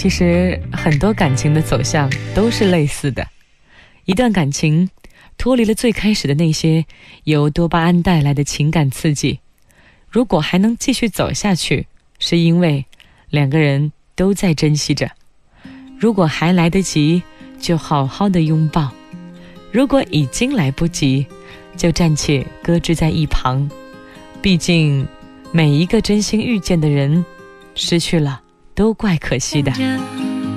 其实很多感情的走向都是类似的。一段感情脱离了最开始的那些由多巴胺带来的情感刺激，如果还能继续走下去，是因为两个人都在珍惜着。如果还来得及，就好好的拥抱；如果已经来不及，就暂且搁置在一旁。毕竟每一个真心遇见的人，失去了都怪可惜的。